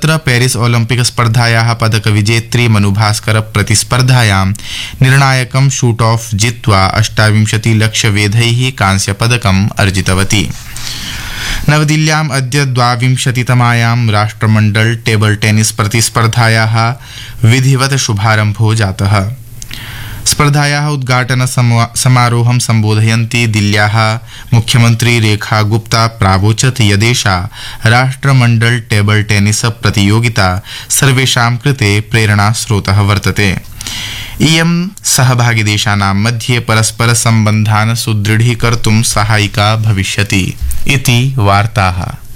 तत्र Paris Olympic स्पर्धायाः पदकविजेत्री Manu Bhaskar प्रतिस्पर्धायां निर्णायकं shoot of जित्वा 28 लक्षवेधैः कांस्यपदकम् अर्जितवती। नवदिल्ल्याम् अद्य 22तमायां राष्ट्रमण्डल टेबल टेनिस प्रतिस्पर्धायाः विधिवत शुभारम्भो जातः। स्पर्धायाः उद्घाटन समारोहं सम्बोधयन्ती दिल्ल्याः मुख्यमन्त्री रेखा गुप्ता प्रावोचत् यदेषा राष्ट्रमण्डल टेबल टेनिस प्रतियोगिता सर्वेषां कृते प्रेरणास्रोतः वर्तते। इयं सहभागिदेशानां मध्ये परस्पर सम्बन्धान् सुदृढीकर्तुं सहायिका भविष्यति इति वार्ताः।